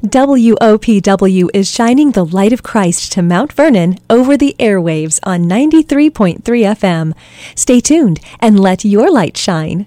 WOPW is shining the light of Christ to Mount Vernon over the airwaves on 93.3 FM. Stay tuned and let your light shine.